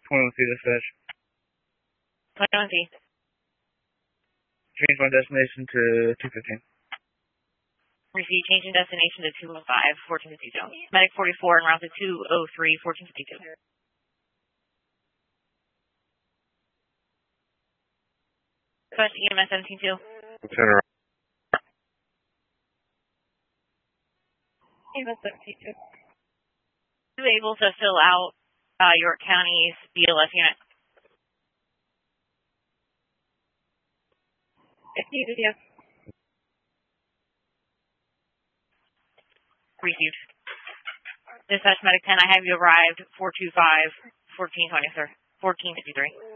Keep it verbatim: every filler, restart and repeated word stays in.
twenty-one feet dispatch. twenty-one feet. Change my destination to two fifteen. Receive changing destination to two oh five, fourteen fifty-two. Medic forty-four en route to two oh three, fourteen fifty-two. Dispatch E M S seventeen two. Center. E M S seventeen two. Are you able to fill out uh, York County's B L S unit? If needed, yes. Received. Dispatch Medic ten, I have you arrived four two five, fourteen twenty, sir. fourteen fifty-three.